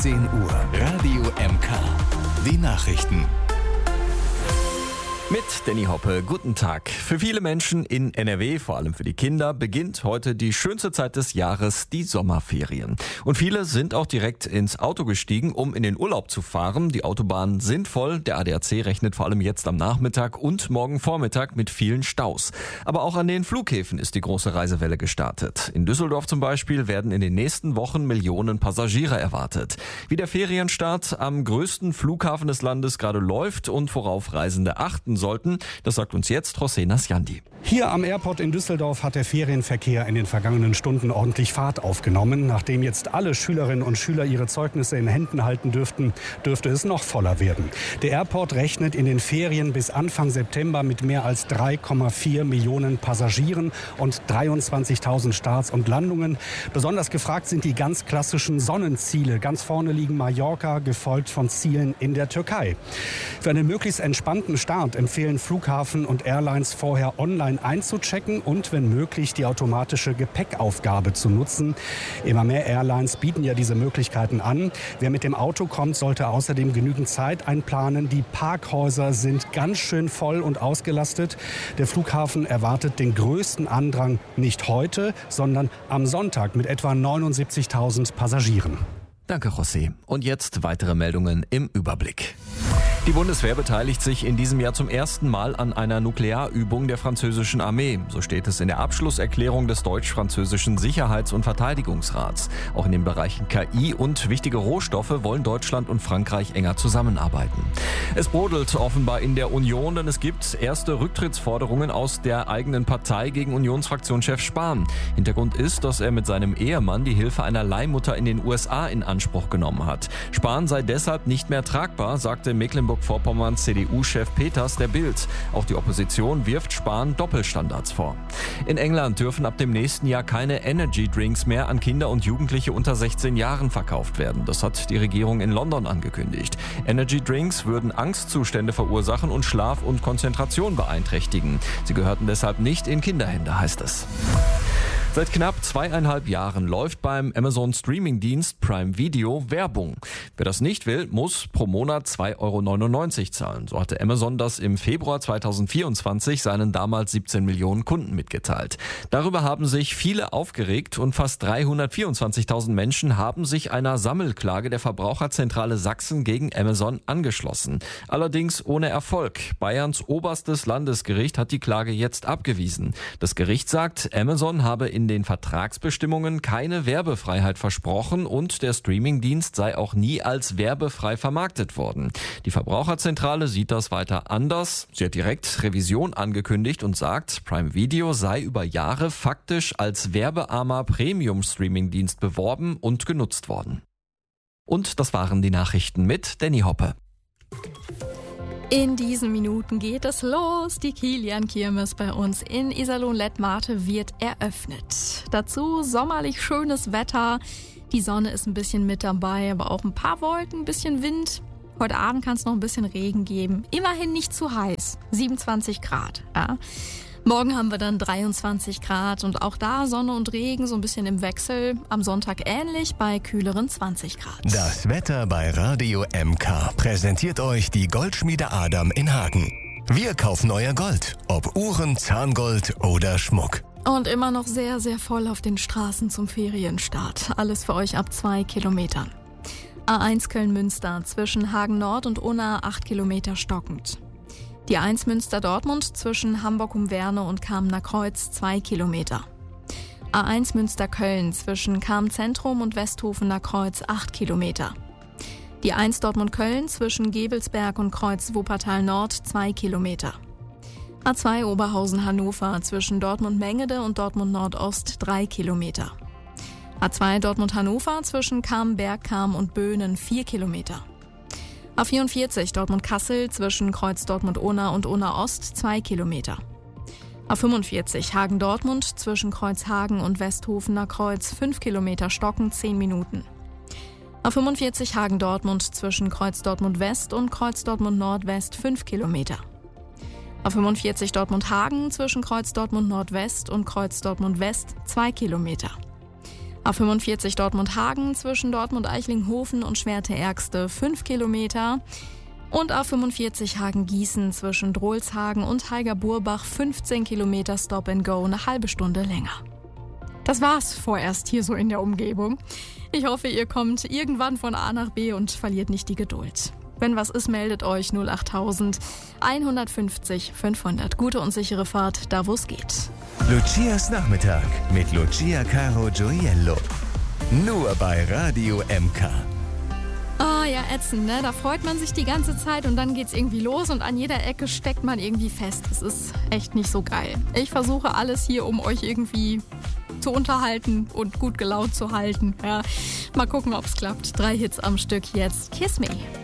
10 Uhr. Radio MK. Die Nachrichten. Mit Danny Hoppe, guten Tag. Für viele Menschen in NRW, vor allem für die Kinder, beginnt heute die schönste Zeit des Jahres, die Sommerferien. Und viele sind auch direkt ins Auto gestiegen, um in den Urlaub zu fahren. Die Autobahnen sind voll. Der ADAC rechnet vor allem jetzt am Nachmittag und morgen Vormittag mit vielen Staus. Aber auch an den Flughäfen ist die große Reisewelle gestartet. In Düsseldorf zum Beispiel werden in den nächsten Wochen Millionen Passagiere erwartet. Wie der Ferienstart am größten Flughafen des Landes gerade läuft und worauf Reisende achten sollten, das sagt uns jetzt José Nasjandi. Hier am Airport in Düsseldorf hat der Ferienverkehr in den vergangenen Stunden ordentlich Fahrt aufgenommen. Nachdem jetzt alle Schülerinnen und Schüler ihre Zeugnisse in Händen halten dürften, dürfte es noch voller werden. Der Airport rechnet in den Ferien bis Anfang September mit mehr als 3,4 Millionen Passagieren und 23.000 Starts und Landungen. Besonders gefragt sind die ganz klassischen Sonnenziele. Ganz vorne liegen Mallorca, gefolgt von Zielen in der Türkei. Für einen möglichst entspannten Start empfehlen Flughafen und Airlines vorher online einzuchecken und wenn möglich die automatische Gepäckaufgabe zu nutzen. Immer mehr Airlines bieten ja diese Möglichkeiten an. Wer mit dem Auto kommt, sollte außerdem genügend Zeit einplanen. Die Parkhäuser sind ganz schön voll und ausgelastet. Der Flughafen erwartet den größten Andrang nicht heute, sondern am Sonntag mit etwa 79.000 Passagieren. Danke, José. Und jetzt weitere Meldungen im Überblick. Die Bundeswehr beteiligt sich in diesem Jahr zum ersten Mal an einer Nuklearübung der französischen Armee. So steht es in der Abschlusserklärung des deutsch-französischen Sicherheits- und Verteidigungsrats. Auch in den Bereichen KI und wichtige Rohstoffe wollen Deutschland und Frankreich enger zusammenarbeiten. Es brodelt offenbar in der Union, denn es gibt erste Rücktrittsforderungen aus der eigenen Partei gegen Unionsfraktionschef Spahn. Hintergrund ist, dass er mit seinem Ehemann die Hilfe einer Leihmutter in den USA in Anspruch genommen hat. Spahn sei deshalb nicht mehr tragbar, sagte Mecklenburg-Vorpommerns CDU-Chef Peters der Bild. Auch die Opposition wirft Spahn Doppelstandards vor. In England dürfen ab dem nächsten Jahr keine Energy-Drinks mehr an Kinder und Jugendliche unter 16 Jahren verkauft werden. Das hat die Regierung in London angekündigt. Energy-Drinks würden Angstzustände verursachen und Schlaf und Konzentration beeinträchtigen. Sie gehörten deshalb nicht in Kinderhände, heißt es. Seit knapp 2,5 Jahren läuft beim Amazon-Streaming-Dienst Prime Video Werbung. Wer das nicht will, muss pro Monat 2,99 € zahlen. So hatte Amazon das im Februar 2024 seinen damals 17 Millionen Kunden mitgeteilt. Darüber haben sich viele aufgeregt und fast 324.000 Menschen haben sich einer Sammelklage der Verbraucherzentrale Sachsen gegen Amazon angeschlossen. Allerdings ohne Erfolg. Bayerns oberstes Landesgericht hat die Klage jetzt abgewiesen. Das Gericht sagt, Amazon habe in den Vertragsbestimmungen keine Werbefreiheit versprochen und der Streamingdienst sei auch nie als werbefrei vermarktet worden. Die Verbraucherzentrale sieht das weiter anders. Sie hat direkt Revision angekündigt und sagt, Prime Video sei über Jahre faktisch als werbearmer Premium-Streamingdienst beworben und genutzt worden. Und das waren die Nachrichten mit Danny Hoppe. In diesen Minuten geht es los. Die Kilian-Kirmes bei uns in Iserlohn-Lettmate wird eröffnet. Dazu sommerlich schönes Wetter. Die Sonne ist ein bisschen mit dabei, aber auch ein paar Wolken, ein bisschen Wind. Heute Abend kann es noch ein bisschen Regen geben. Immerhin nicht zu heiß. 27 Grad. Ja. Morgen haben wir dann 23 Grad und auch da Sonne und Regen so ein bisschen im Wechsel. Am Sonntag ähnlich bei kühleren 20 Grad. Das Wetter bei Radio MK präsentiert euch die Goldschmiede Adam in Hagen. Wir kaufen euer Gold, ob Uhren, Zahngold oder Schmuck. Und immer noch sehr, sehr voll auf den Straßen zum Ferienstart. Alles für euch ab 2 Kilometern. A1 Köln-Münster zwischen Hagen Nord und Unna 8 Kilometer stockend. Die A1 Münster-Dortmund zwischen Hamburg-Umwerne und Kamener Kreuz 2 Kilometer. A1 Münster-Köln zwischen Kamen-Zentrum und Westhofener Kreuz 8 Kilometer. Die A1 Dortmund-Köln zwischen Gevelsberg und Kreuz Wuppertal Nord 2 Kilometer. A2 Oberhausen-Hannover zwischen Dortmund-Mengede und Dortmund Nordost 3 Kilometer. A2 Dortmund-Hannover zwischen Kam-Bergkam und Böhnen 4 Kilometer. A44 Dortmund-Kassel zwischen Kreuz Dortmund-Ohna und Ohna-Ost 2 Kilometer. A45 Hagen-Dortmund zwischen Kreuz Hagen und Westhofener Kreuz 5 Kilometer stocken 10 Minuten. A45 Hagen-Dortmund zwischen Kreuz Dortmund-West und Kreuz Dortmund-Nordwest 5 Kilometer. A45 Dortmund-Hagen zwischen Kreuz Dortmund-Nordwest und Kreuz Dortmund-West 2 Kilometer. A45 Dortmund-Hagen zwischen Dortmund-Eichlinghofen und Schwerte-Ergste 5 Kilometer. Und A45 Hagen-Gießen zwischen Drolshagen und Heiger-Burbach 15 Kilometer Stop and Go, eine halbe Stunde länger. Das war's vorerst hier so in der Umgebung. Ich hoffe, ihr kommt irgendwann von A nach B und verliert nicht die Geduld. Wenn was ist, meldet euch 08000 150 500. Gute und sichere Fahrt, da wo es geht. Lucias Nachmittag mit Lucia Caro Gioiello. Nur bei Radio MK. Ah ja, ätzend, ne? Da freut man sich die ganze Zeit und dann geht's irgendwie los und an jeder Ecke steckt man irgendwie fest. Das ist echt nicht so geil. Ich versuche alles hier, um euch irgendwie zu unterhalten und gut gelaunt zu halten. Ja, mal gucken, ob's klappt. 3 Hits am Stück jetzt. Kiss Me.